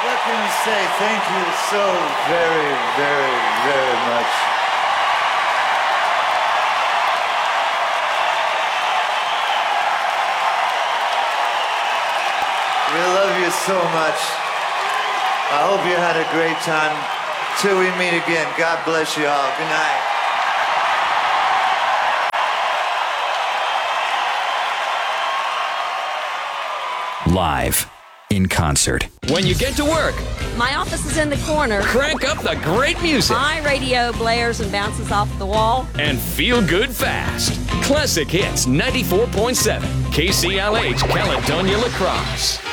What can we say? Thank you so very, very, very much. We love you so much. I hope you had a great time. Till we meet again. God bless you all. Good night. Live, in concert. When you get to work, My office is in the corner. crank up the great music My radio blares and bounces off the wall. and feel good fast. Classic Hits 94.7 KCLH Caledonia La Crosse.